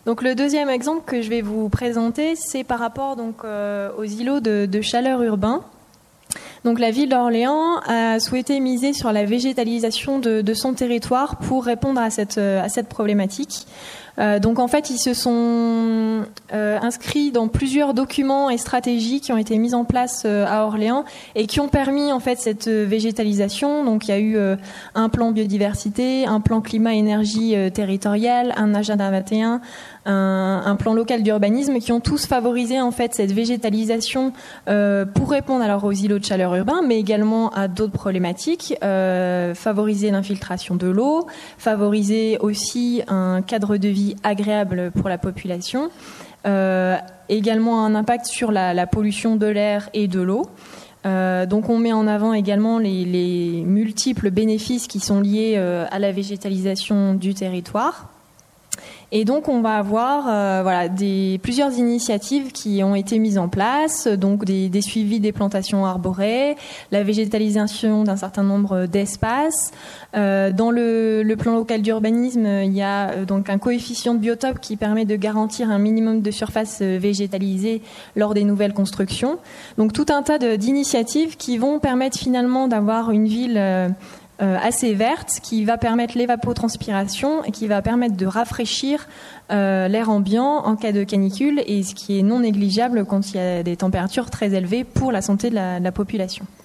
Donc le deuxième exemple que je vais vous présenter, c'est par rapport donc aux îlots de chaleur urbains. Donc la ville d'Orléans a souhaité miser sur la végétalisation de son territoire pour répondre à cette problématique. Donc en fait, ils se sont inscrits dans plusieurs documents et stratégies qui ont été mis en place à Orléans et qui ont permis en fait cette végétalisation. Donc il y a eu un plan biodiversité, un plan climat-énergie territorial, un agenda 21, un plan local d'urbanisme qui ont tous favorisé en fait cette végétalisation pour répondre alors aux îlots de chaleur urbains, mais également à d'autres problématiques, favoriser l'infiltration de l'eau, favoriser aussi un cadre de vie agréable pour la population, également un impact sur la pollution de l'air et de l'eau. Donc on met en avant également les multiples bénéfices qui sont liés à la végétalisation du territoire. Et donc on va avoir plusieurs initiatives qui ont été mises en place, donc des suivis des plantations arborées, la végétalisation d'un certain nombre d'espaces. Dans le plan local d'urbanisme, il y a donc un coefficient de biotope qui permet de garantir un minimum de surface végétalisée lors des nouvelles constructions. Donc tout un tas d'initiatives qui vont permettre finalement d'avoir une ville assez verte, qui va permettre l'évapotranspiration et qui va permettre de rafraîchir l'air ambiant en cas de canicule, et ce qui est non négligeable quand il y a des températures très élevées pour la santé de la population.